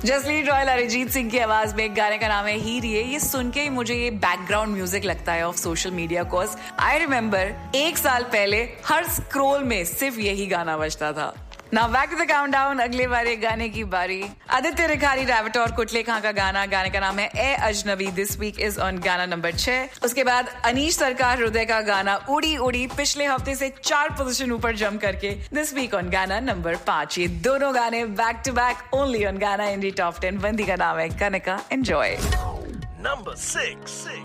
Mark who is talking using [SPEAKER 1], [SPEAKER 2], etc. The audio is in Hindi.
[SPEAKER 1] जसलीन रॉयल अरिजीत सिंह की आवाज में एक गाने का नाम है हीर। ये सुन के ही मुझे ये बैकग्राउंड म्यूजिक लगता है of social media. Cause I remember 1 साल पहले हर स्क्रोल में सिर्फ यही गाना बजता था। Now back to the countdown, अगले बार एक गाने की बारी। आदित्य रिखारी रैवट और कुटले खां का गाने का नाम है ए अजनबी। दिस वीक इज ऑन गाना नंबर 6। उसके बाद अनीश सरकार हृदय का गाना उड़ी उड़ी पिछले हफ्ते से 4 पोजीशन ऊपर जंप करके दिस वीक ऑन गाना नंबर 5। ये दोनों गाने back to back only on गाना इंडी टॉप 10। बंदी का नाम है कनका। एंजॉय।
[SPEAKER 2] Number 6.